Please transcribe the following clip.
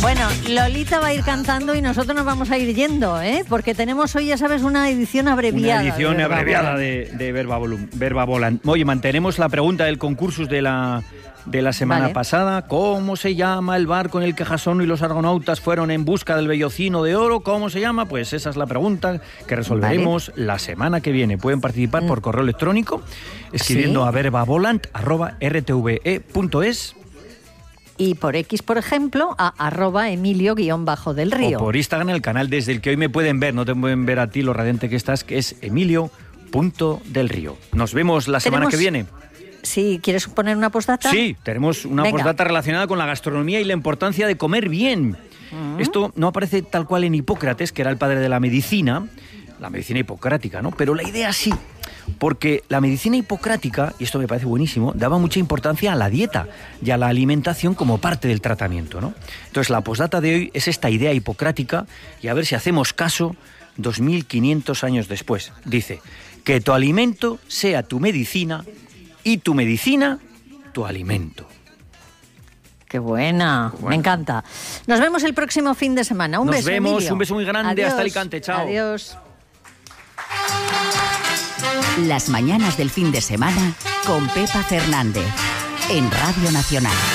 Bueno, Lolita va a ir cantando y nosotros nos vamos a ir yendo, porque tenemos hoy, ya sabes, una edición abreviada. Una edición abreviada de Verba Volant. Oye, mantenemos la pregunta del concurso de la semana pasada. ¿Cómo se llama el barco en el que Jasón y los argonautas fueron en busca del vellocino de oro? ¿Cómo se llama? Pues esa es la pregunta que resolveremos la semana que viene. Pueden participar por correo electrónico escribiendo a verbavolant@rtve.es. Y por X, por ejemplo, a @Emilio_del Río. O por Instagram, el canal desde el que hoy me pueden ver, no te pueden ver a ti lo radiante que estás, que es Emilio.del Río. Nos vemos la semana que viene. Sí, ¿quieres poner una postdata? Sí, tenemos una postdata relacionada con la gastronomía y la importancia de comer bien. Esto no aparece tal cual en Hipócrates, que era el padre de la medicina hipocrática, ¿no? Pero la idea sí, porque la medicina hipocrática, y esto me parece buenísimo, daba mucha importancia a la dieta y a la alimentación como parte del tratamiento, ¿no? Entonces la postdata de hoy es esta idea hipocrática y a ver si hacemos caso 2500 años después. Dice, que tu alimento sea tu medicina y tu medicina tu alimento. ¡Qué buena! Me encanta. Nos vemos el próximo fin de semana. Un beso, Emilio. Un beso muy grande. Adiós. Hasta Alicante. Chao. Adiós. Las mañanas del fin de semana con Pepa Fernández en Radio Nacional.